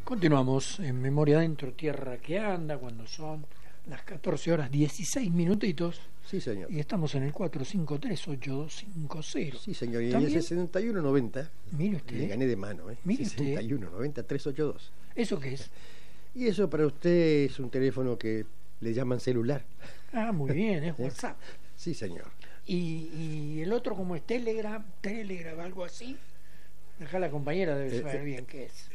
Continuamos en Memoria Adentro, Tierra que Anda, cuando son las 14 horas 16 minutitos. Sí, señor. Y estamos en el 453-8250. Sí, señor. Y en ¿También? el 6190, Mire usted. le gané de mano, ¿eh? Mire usted. 6190-382. ¿Eso qué es? Y eso para usted es un teléfono que le llaman celular. Ah, muy bien, es WhatsApp. Sí, señor. Y el otro como es Telegram, algo así. Acá la compañera debe saber bien qué es.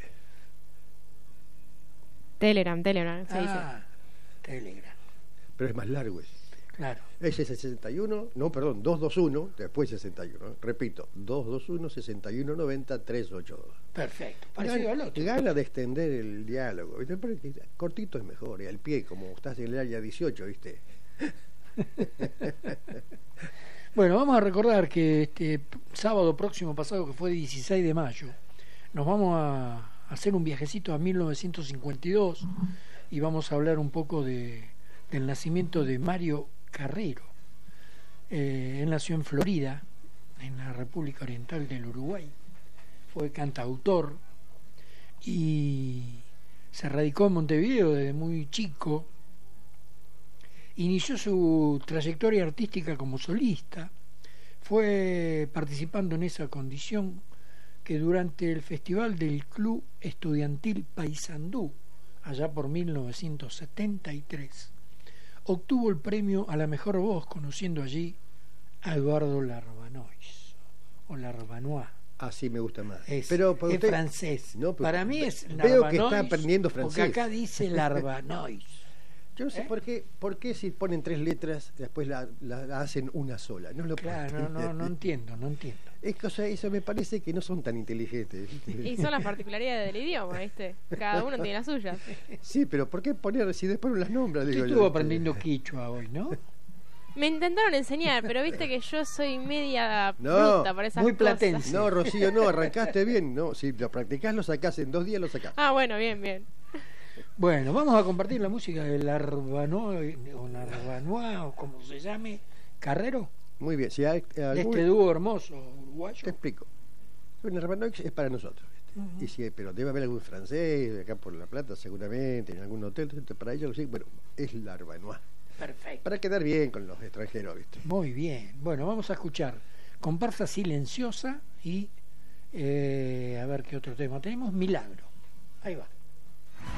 Telegram, se dice. Telegram. Pero es más largo ese. Claro. Ese es 61, no, perdón, 221, después 61. Repito, 221-6190-382. Perfecto. Parecido al otro. Gana de extender el diálogo. ¿Viste? Cortito es mejor, y al pie, como estás en el área 18, ¿viste? Bueno, vamos a recordar que este sábado próximo pasado, que fue 16 de mayo, nos vamos a hacer un viajecito a 1952 y vamos a hablar un poco del nacimiento de Mario Carrero. Él nació en Florida, en la República Oriental del Uruguay. Fue cantautor y se radicó en Montevideo desde muy chico. Inició su trayectoria artística como solista. Fue participando en esa condición que durante el Festival del Club Estudiantil Paysandú, allá por 1973, obtuvo el premio a la mejor voz, conociendo allí a Eduardo Larbanois, o Larbanois. Así me gusta más. Es usted, francés. No, para mí es veo Larbanois, que está aprendiendo francés. porque acá dice Larbanois. Yo no sé por qué si ponen 3 letras después la hacen una sola. No lo Claro, no entiendo. Eso me parece que no son tan inteligentes. Y son las particularidades del idioma, ¿viste? Cada uno tiene las suyas. Sí, pero ¿por qué poner si después no las nombra? Usted estuvo aprendiendo quichua hoy, ¿no? Me intentaron enseñar, pero viste que yo soy media bruta para esas muy cosas. platense. No, Rocío, no, arrancaste bien. No, si lo practicás, lo sacás en 2 días, lo sacás. Ah, bueno, bien. Bueno, vamos a compartir la música de Larbanois, o como se llame, Carrero, Muy bien. Si hay de este dúo hermoso uruguayo. Te explico. El Larbanois es para nosotros, ¿viste? Pero debe haber algún francés acá por La Plata, seguramente, en algún hotel. Entonces, para ellos, sí, bueno, es Larbanois. Perfecto. Para quedar bien con los extranjeros, ¿viste? Muy bien. Bueno, vamos a escuchar Comparsa Silenciosa y a ver qué otro tema tenemos. Milagro. Ahí va.